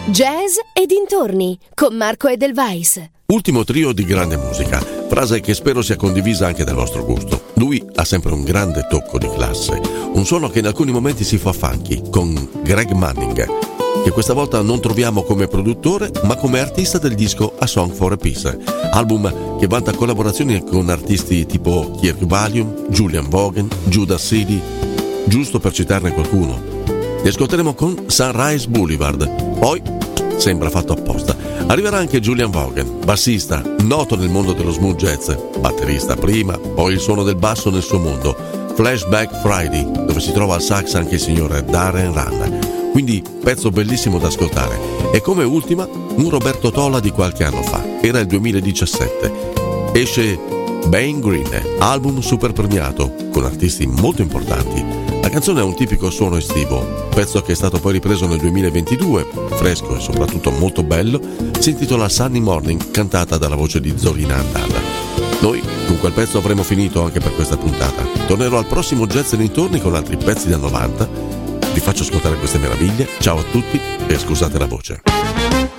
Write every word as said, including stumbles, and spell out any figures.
Jazz e dintorni con Marco Edelweiss. Ultimo trio di grande musica, frase che spero sia condivisa anche dal vostro gusto. Lui ha sempre un grande tocco di classe, un suono che in alcuni momenti si fa funky, con Greg Manning, che questa volta non troviamo come produttore ma come artista del disco A Song for a Peace, album che vanta collaborazioni con artisti tipo Kirk Whalum, Julian Vaughan, Judas Seeley, giusto per citarne qualcuno. Li ascolteremo con Sunrise Boulevard. Poi, sembra fatto apposta, arriverà anche Julian Vaughan, bassista, noto nel mondo dello smooth jazz, batterista prima, poi il suono del basso nel suo mondo, Flashback Friday, dove si trova al sax anche il signore Darren Rann. Quindi pezzo bellissimo da ascoltare. E come ultima, un Roberto Tola di qualche anno fa, era il duemiladiciassette. Esce Bane Green, album super premiato, con artisti molto importanti. La canzone ha un tipico suono estivo, pezzo che è stato poi ripreso nel duemilaventidue, fresco e soprattutto molto bello, si intitola Sunny Morning, cantata dalla voce di Zorina Andalla. Noi con quel pezzo avremo finito anche per questa puntata. Tornerò al prossimo Jazz e dintorni con altri pezzi da novanta. Vi faccio ascoltare queste meraviglie. Ciao a tutti e scusate la voce.